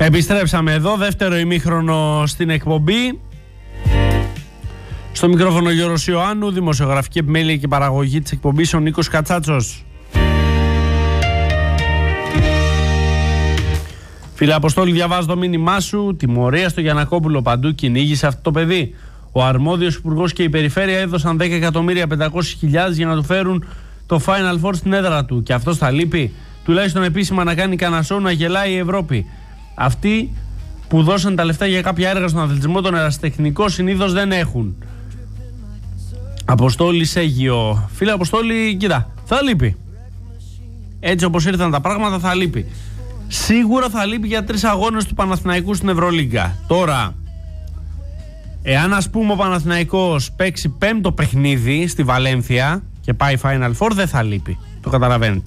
Επιστρέψαμε εδώ, δεύτερο ημίχρονο στην εκπομπή. Στο μικρόφωνο Γιώργος Ιωάννου, δημοσιογραφική επιμέλεια και παραγωγή της εκπομπής ο Νίκος Κατσάτσος. Φίλε Αποστόλη, διαβάζω το μήνυμά σου. Τιμωρία στο Γιαννακόπουλο, παντού κυνήγησε αυτό το παιδί. Ο αρμόδιος υπουργός και η περιφέρεια έδωσαν 10.500.000 για να του φέρουν το Final Four στην έδρα του. Και αυτός θα λείπει. Τουλάχιστον επίσημα να κάνει κανένα σόου να γελάει η Ευρώπη. Αυτοί που δώσαν τα λεφτά για κάποια έργα στον αθλητισμό, τον ερασιτεχνικό, συνήθως δεν έχουν. Αποστόλη Αίγιο. Φίλε Αποστόλη, κοίτα, θα λείπει. Έτσι όπως ήρθαν τα πράγματα, θα λείπει. Σίγουρα θα λείπει για 3 αγώνες του Παναθηναϊκού στην Ευρωλίγκα. Τώρα, εάν ας πούμε ο Παναθηναϊκός παίξει πέμπτο παιχνίδι στη Βαλένθια και πάει Final Four, δεν θα λείπει. Το καταλαβαίνετε.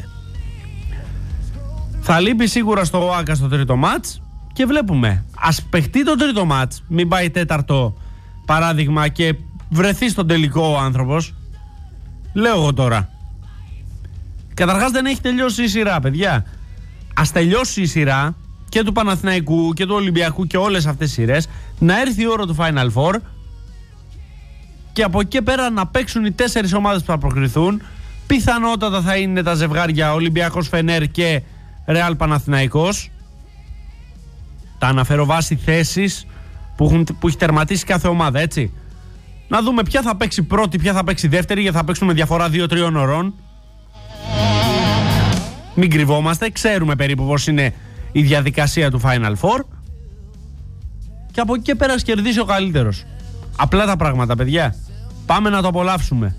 Θα λείπει σίγουρα στο ΟΑΚΑ στο τρίτο μάτς και βλέπουμε. Ας παιχτεί το τρίτο μάτς, μην πάει τέταρτο παράδειγμα και βρεθεί στον τελικό ο άνθρωπος. Λέω εγώ τώρα. Καταρχάς δεν έχει τελειώσει η σειρά, παιδιά. Ας τελειώσει η σειρά και του Παναθηναϊκού και του Ολυμπιακού και όλες αυτές τις σειρές, να έρθει η ώρα του Final Four και από εκεί πέρα να παίξουν οι 4 ομάδες που θα προκριθούν. Πιθανότατα θα είναι τα ζευγάρια Ολυμπιακός Φενέρ και Ρεάλ Παναθηναϊκός. Τα αναφέρω βάσει θέσεις που έχει τερματίσει κάθε ομάδα, έτσι. Να δούμε ποια θα παίξει πρώτη, ποια θα παίξει δεύτερη, γιατί θα παίξουν με διαφορά 2-3 ωρών. Μην κρυβόμαστε, ξέρουμε περίπου πώς είναι η διαδικασία του Final Four. Και από εκεί και πέρα κερδίσει ο καλύτερος. Απλά τα πράγματα, παιδιά. Πάμε να το απολαύσουμε.